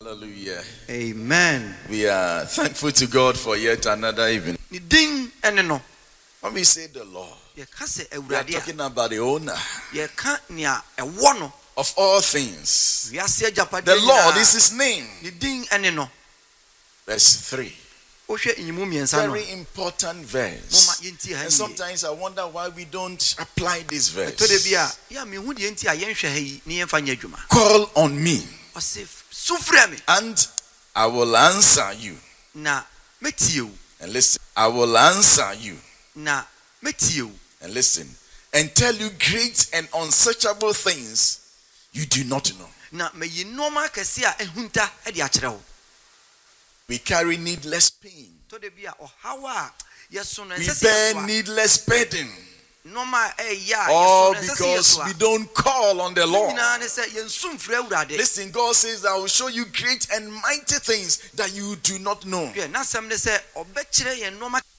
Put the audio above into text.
Hallelujah. Amen. We are thankful to God for yet another evening. When we say the Lord, we are talking about the owner of all things. The Lord is his name. Verse 3. Very important verse. And sometimes I wonder why we don't apply this verse. Call on me, and I will answer you. And listen, I will answer you. And listen, and tell you great and unsearchable things you do not know. We carry needless pain. We bear needless burden. All because we don't call on the Lord. Listen, God says, I will show you great and mighty things that you do not know.